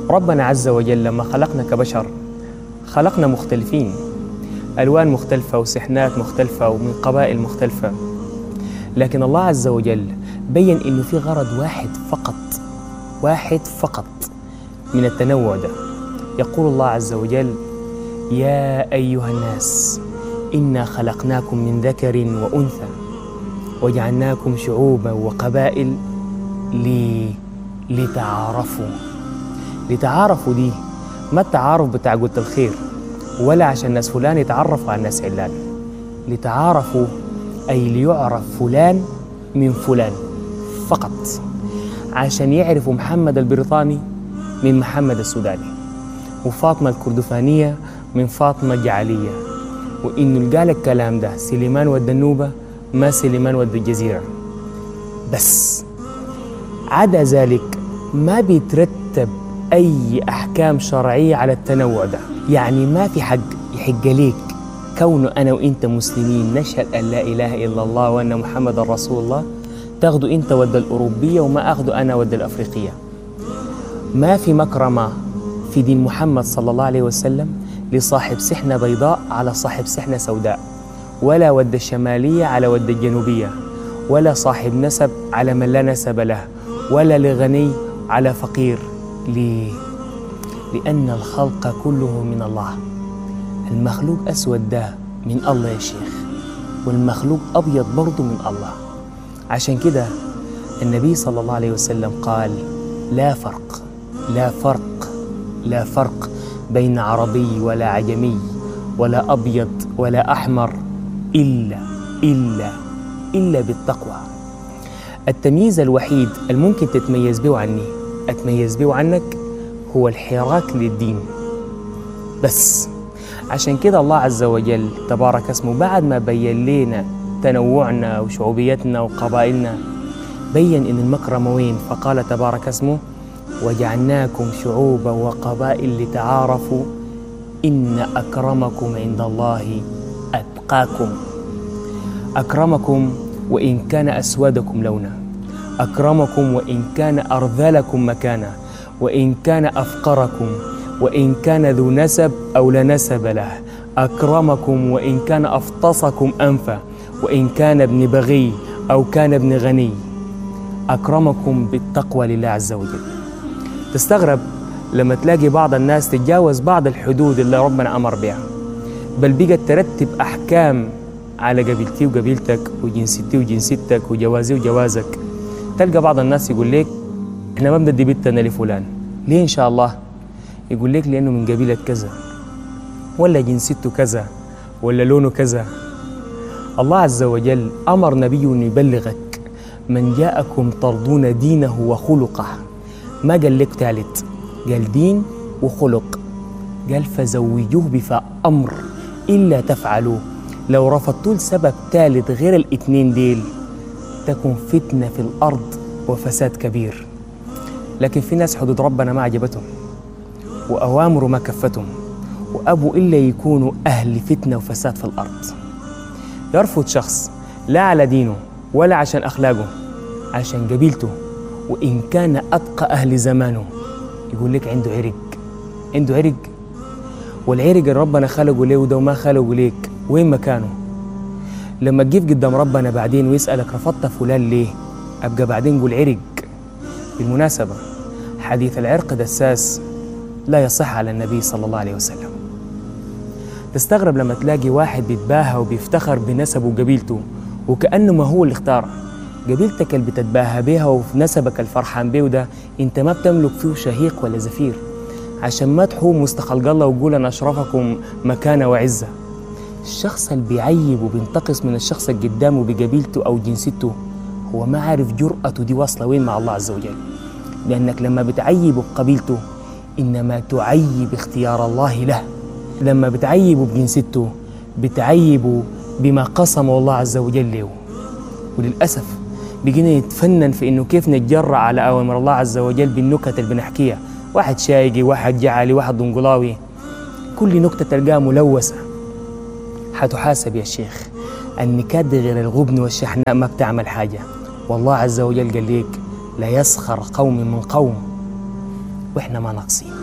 ربنا عز وجل لما خلقنا كبشر خلقنا مختلفين، ألوان مختلفة وسحنات مختلفة ومن قبائل مختلفة، لكن الله عز وجل بيّن إنه في غرض واحد فقط من التنوع ده. يقول الله عز وجل: يا أيها الناس إنا خلقناكم من ذكر وأنثى وجعلناكم شعوبا وقبائل لتعارفوا دي ما التعارف بتاع قلت الخير ولا عشان ناس فلان يتعرفوا على ناس علان، لتعارفوا أي ليعرف فلان من فلان فقط، عشان يعرفوا محمد البريطاني من محمد السوداني، وفاطمة الكردفانية من فاطمة الجعلية، وإنه اللي قال الكلام ده سليمان ود النوبة ما سليمان ود الجزيرة بس. عدا ذلك ما بيترتب أي أحكام شرعية على التنوع ده، يعني ما في حق يحق ليك كونه أنا وإنت مسلمين نشهد أن لا إله إلا الله وأن محمد رسول الله تاخدوا إنت ود الأوروبية وما أخدوا أنا ود الأفريقية. ما في مكرمة في دين محمد صلى الله عليه وسلم لصاحب سحنة بيضاء على صاحب سحنة سوداء، ولا ود الشمالية على ود الجنوبية، ولا صاحب نسب على من لا نسب له، ولا لغني على فقير. ليه؟ لأن الخلق كله من الله. المخلوق أسود ده من الله يا شيخ، والمخلوق أبيض برضه من الله. عشان كده النبي صلى الله عليه وسلم قال: لا فرق بين عربي ولا عجمي ولا أبيض ولا أحمر إلا بالتقوى. التمييز الوحيد الممكن تتميز به عني أتميز به عنك هو الحراك للدين بس. عشان كده الله عز وجل تبارك اسمه بعد ما بيّن لنا تنوعنا وشعوبيتنا وقبائلنا بيّن إن المكرمة وين، فقال تبارك اسمه: وجعلناكم شعوبا وقبائل لتعارفوا إن أكرمكم عند الله أتقاكم. أكرمكم وإن كان أسودكم لونا، أكرمكم وإن كان أرذلكم مكانا، وإن كان أفقركم، وإن كان ذو نسب أو لا نسب له، أكرمكم وإن كان أفطسكم أنفا، وإن كان ابن بغي أو كان ابن غني. أكرمكم بالتقوى لله عز وجل. تستغرب لما تلاقي بعض الناس تتجاوز بعض الحدود اللي ربنا أمر بها، بل بقت ترتب أحكام على قبيلتي وقبيلتك وجنسيتي وجنسيتك وجوازي وجوازك. تلقى بعض الناس يقول لك: احنا ما بندي بنتنا لفلان. ليه إن شاء الله؟ يقول لك: لأنه من قبيلة كذا، ولا جنسيته كذا، ولا لونه كذا. الله عز وجل أمر نبيه أن يبلغك: من جاءكم ترضون دينه وخلقه. ما قال لك ثالث، قال دين وخلق. قال: فزوجوه بفاء أمر إلا تفعلوا لو رفضتوا لسبب ثالث غير الاثنين ديل تكون فتنة في الأرض وفساد كبير. لكن في ناس حدود ربنا ما عجبتهم وأوامره ما كفتهم، وأبوا إلا يكونوا أهل فتنة وفساد في الأرض. يرفض شخص لا على دينه ولا عشان أخلاقه، عشان قبيلته، وإن كان أتقى أهل زمانه. يقول لك عنده عرق، والعرق اللي ربنا خلقه ليه وده وما خلقه ليك وين مكانه؟ لما تجيب قدام ربنا بعدين ويسألك رفضت فلان ليه، أبقى بعدين قول عرق. بالمناسبة حديث العرق دساس لا يصح على النبي صلى الله عليه وسلم. تستغرب لما تلاقي واحد بيتباهى وبيفتخر بنسبه وقبيلته وكأنه ما هو اللي اختار. قبيلتك اللي بتتباهى بيها وفي نسبك الفرحان بيه ده انت ما بتملك فيه شهيق ولا زفير، عشان ما تحوم وسط خلق الله وقول أنا أشرفكم مكانة وعزة. الشخص اللي بيعيب وبينتقص من الشخص اللي قدامه بقبيلته أو جنسيته هو ما عارف جرأته دي واصلة وين مع الله عز وجل. لأنك لما بتعيبه بقبيلته إنما تعيب اختيار الله له، لما بتعيبه بجنسيته بتعيبه بما قسمه الله عز وجل له. وللأسف بيجينا نتفنن في إنه كيف نتجرأ على أوامر الله عز وجل بالنكت اللي بنحكيها. واحد شايقي، واحد جعلي، واحد دنقلاوي، كل نكتة تلقاها ملوثة. حتحاسب يا شيخ. النكات دي غير الغبن والشحناء ما بتعمل حاجة. والله عز وجل قال ليك: لا يسخر قوم من قوم، وإحنا ما ناقصين.